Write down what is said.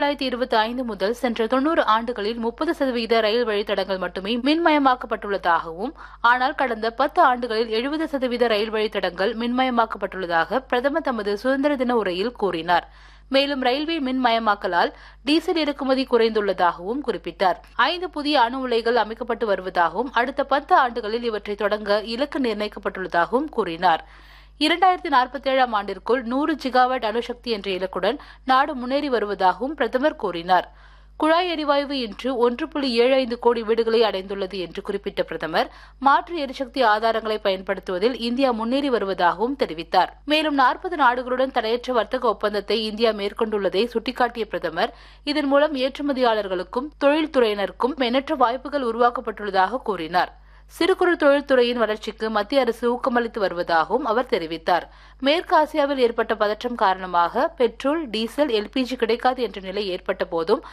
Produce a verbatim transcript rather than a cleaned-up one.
இரண்டாயிரத்தி இருபத்தி ஐந்து முதல் சென்ற தொன்னூறு ஆண்டுகளில் முப்பது சதவீத ரயில் வழித்தடங்கள் மட்டுமே மின்மயமாக்கப்பட்டுள்ளதாகவும், ஆனால் கடந்த பத்து ஆண்டுகளில் எழுபது சதவீத ரயில் வழித்தடங்கள் மின்மயமாக்கப்பட்டுள்ளதாக பிரதமர் தமது சுதந்திர தின உரையில் கூறினார். மேலும் ரயில்வே மின்மயமாக்கலால் டீசல் இறக்குமதி குறைந்துள்ளதாகவும் குறிப்பிட்டார். ஐந்து புதிய அணு உலைகள் அமைக்கப்பட்டு வருவதாகவும், அடுத்த பத்து ஆண்டுகளில் இவற்றை தொடங்க இலக்கு நிர்ணயிக்கப்பட்டுள்ளதாகவும் கூறினார். இரண்டாயிரத்தி நாற்பத்தி ஏழாம் ஆண்டிற்குள் நூறு ஜிகாவாட் அணுசக்தி என்ற இலக்குடன் நாடு முன்னேறி வருவதாகவும் பிரதமர் கூறினார். குழாய் எரிவாயு இன்று ஒன்று புள்ளி ஏழு ஐந்து கோடி வீடுகளை அடைந்துள்ளது என்று குறிப்பிட்ட பிரதமர், மாற்று எரிசக்தி ஆதாரங்களை பயன்படுத்துவதில் இந்தியா முன்னேறி வருவதாகவும் தெரிவித்தார். மேலும் நாற்பது நாடுகளுடன் தடையற்ற வர்த்தக ஒப்பந்தத்தை இந்தியா மேற்கொண்டுள்ளதை சுட்டிக்காட்டிய பிரதமர், இதன் மூலம் ஏற்றுமதியாளர்களுக்கும் தொழில்துறையினருக்கும் எண்ணற்ற வாய்ப்புகள் உருவாக்கப்பட்டுள்ளதாக கூறினார். சிறு குறு தொழில்துறையின் வளர்ச்சிக்கு மத்திய அரசு ஊக்கமளித்து வருவதாகவும் அவர் தெரிவித்தார். மேற்கு ஆசியாவில் ஏற்பட்ட பதற்றம் காரணமாக பெட்ரோல், டீசல், எல்பிஜி கிடைக்காது என்ற நிலை ஏற்பட்ட போதும்